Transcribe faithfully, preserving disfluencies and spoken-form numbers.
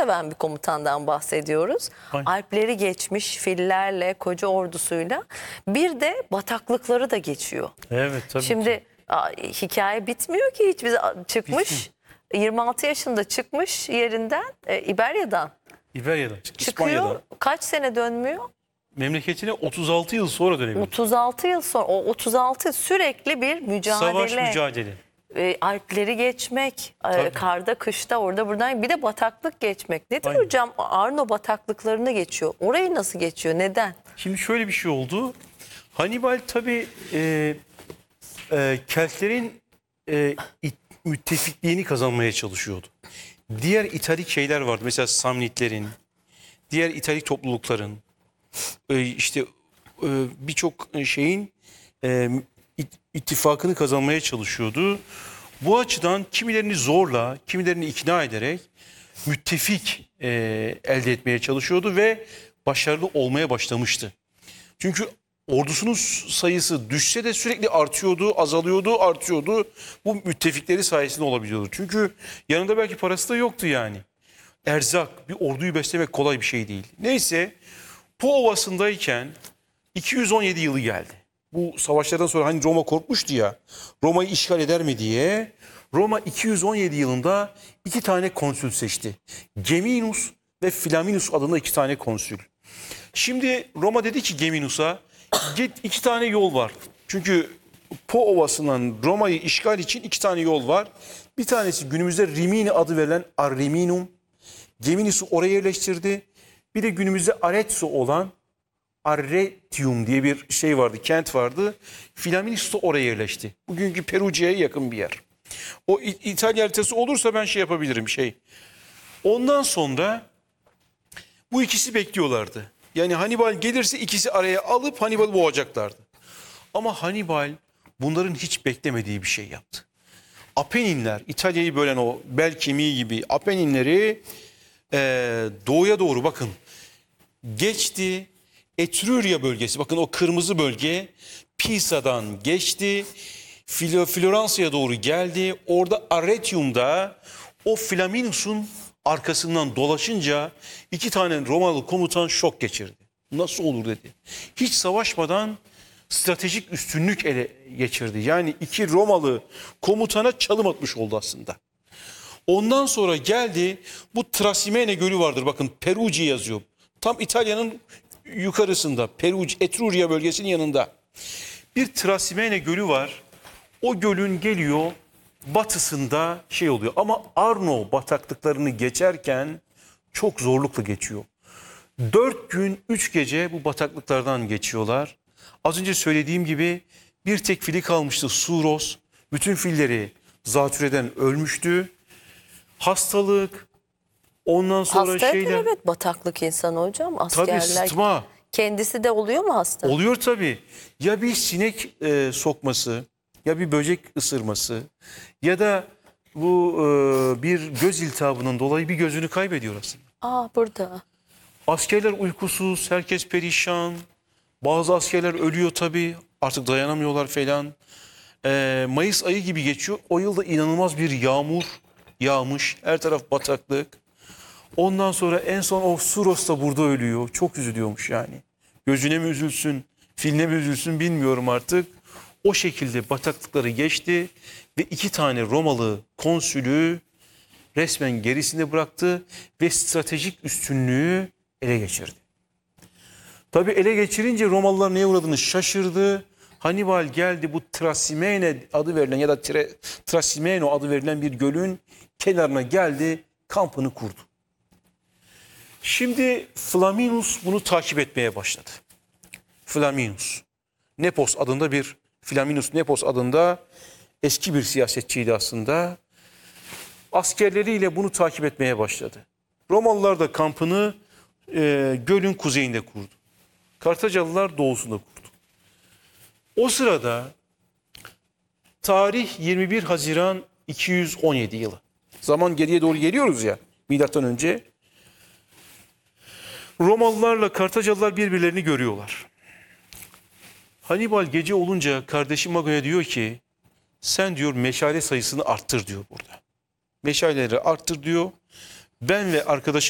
seven bir komutandan bahsediyoruz. Aynen. Alpleri geçmiş fillerle, koca ordusuyla. Bir de bataklıkları da geçiyor. Evet tabii Şimdi ki. a, hikaye bitmiyor ki hiç. Biz çıkmış Bitmiyor. yirmi altı yaşında çıkmış yerinden, e, İberya'dan İberya'dan, çıkıyor. İspanya'dan. Kaç sene dönmüyor? Memleketine otuz altı yıl sonra dönebilir. otuz altı yıl sonra, o otuz altı sürekli bir mücadele. Savaş mücadele. E, Alpleri geçmek, e, karda, kışta, orada buradan, bir de bataklık geçmek. Nedir Aynen. hocam? Arno bataklıklarını geçiyor. Orayı nasıl geçiyor? Neden? Şimdi şöyle bir şey oldu. Hannibal tabii e, e, Keltlerin e, it, müttefikliğini kazanmaya çalışıyordu. Diğer İtalik şeyler vardı. Mesela Samnitlerin, diğer İtalik toplulukların, e, işte e, birçok şeyin e, it, ittifakını kazanmaya çalışıyordu. Bu açıdan kimilerini zorla, kimilerini ikna ederek müttefik e, elde etmeye çalışıyordu ve başarılı olmaya başlamıştı. Çünkü ordusunun sayısı düşse de sürekli artıyordu, azalıyordu, artıyordu. Bu müttefikleri sayesinde olabiliyordu. Çünkü yanında belki parası da yoktu yani. Erzak, bir orduyu beslemek kolay bir şey değil. Neyse, Po Ovası'ndayken iki yüz on yedi yılı geldi. Bu savaşlardan sonra hani Roma korkmuştu ya, Roma'yı işgal eder mi diye. Roma iki yüz on yedi yılında iki tane konsül seçti. Geminus ve Flaminus adında iki tane konsül. Şimdi Roma dedi ki Geminus'a, git, iki tane yol var. Çünkü Po Ovası'ndan Roma'yı işgal için iki tane yol var. Bir tanesi günümüzde Rimini adı verilen Ariminum. Geminus'u oraya yerleştirdi. Bir de günümüzde Arezzo olan Arretium diye bir şey vardı, kent vardı. Flaminus da oraya yerleşti. Bugünkü Perugia'ya yakın bir yer. O İtalya haritası olursa ben şey yapabilirim şey. Ondan sonra bu ikisi bekliyorlardı. Yani Hannibal gelirse ikisi araya alıp Hannibal'ı boğacaklardı. Ama Hannibal bunların hiç beklemediği bir şey yaptı. Apenninler, İtalya'yı bölen o bel kemiği gibi Apenninleri e, doğuya doğru bakın geçti. Etruria bölgesi, bakın o kırmızı bölge, Pisa'dan geçti. Floransa'ya doğru geldi. Orada Arretium'da o Flaminus'un arkasından dolaşınca iki tane Romalı komutan şok geçirdi. Nasıl olur dedi. Hiç savaşmadan stratejik üstünlük ele geçirdi. Yani iki Romalı komutana çalım atmış oldu aslında. Ondan sonra geldi, bu Trasimene Gölü vardır, bakın Perugia yazıyor. Tam İtalya'nın yukarısında, Perugia, Etruria bölgesinin yanında. Bir Trasimene Gölü var. O gölün geliyor batısında şey oluyor. Ama Arno bataklıklarını geçerken çok zorlukla geçiyor. Dört gün, üç gece bu bataklıklardan geçiyorlar. Az önce söylediğim gibi bir tek fili kalmıştı, Suros. Bütün filleri zatürreden ölmüştü. Hastalık, ondan sonra Hastayken şeyler... evet, bataklık insanı hocam. Askerler, Tabii sıtma. kendisi de oluyor mu hasta? Oluyor tabii. Ya bir sinek e, sokması, ya bir böcek ısırması, ya da bu e, bir göz iltihabının dolayı bir gözünü kaybediyor aslında. Aa, burada. Askerler uykusuz, herkes perişan. Bazı askerler ölüyor tabii, artık dayanamıyorlar falan. E, Mayıs ayı gibi geçiyor. O yılda inanılmaz bir yağmur yağmış, her taraf bataklık. Ondan sonra en son o Suros da burada ölüyor. Çok üzülüyormuş yani. Gözüne mi üzülsün, filine mi üzülsün bilmiyorum artık. O şekilde bataklıkları geçti ve iki tane Romalı konsülü resmen gerisinde bıraktı ve stratejik üstünlüğü ele geçirdi. Tabii ele geçirince Romalılar neye uğradığını şaşırdı. Hannibal geldi, bu Trasimene adı verilen ya da Tre, Trasimeno adı verilen bir gölün kenarına geldi, kampını kurdu. Şimdi Flaminus bunu takip etmeye başladı. Flaminus. Nepos adında bir, Flaminus Nepos adında eski bir siyasetçiydi aslında. Askerleriyle bunu takip etmeye başladı. Romalılar da kampını e, gölün kuzeyinde kurdu. Kartacalılar doğusunda kurdu. O sırada tarih yirmi bir Haziran iki yüz on yedi yılı. Zaman geriye doğru geliyoruz ya, milattan önce. Romalılarla Kartacalılar birbirlerini görüyorlar. Hannibal gece olunca kardeşi Mago'ya diyor ki, sen diyor meşale sayısını arttır diyor burada. Meşaleleri arttır diyor. Ben ve arkadaşım